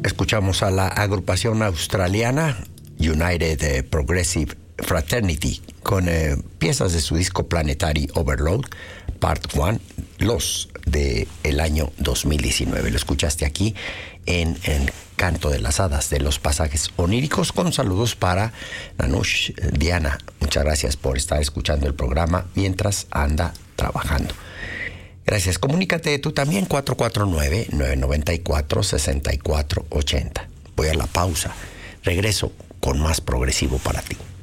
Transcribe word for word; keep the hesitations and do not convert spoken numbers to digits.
escuchamos a la agrupación australiana United Progressive Fraternity con eh, piezas de su disco Planetary Overload, Part uno, los del año dos mil diecinueve. Lo escuchaste aquí en el Canto de las Hadas de los Pasajes Oníricos, con saludos para Nanush. Diana, muchas gracias por estar escuchando el programa mientras anda trabajando. Gracias. Comunícate tú también, cuatro cuatro nueve, nueve nueve cuatro, seis cuatro ocho cero. Voy a la pausa. Regreso con más progresivo para ti.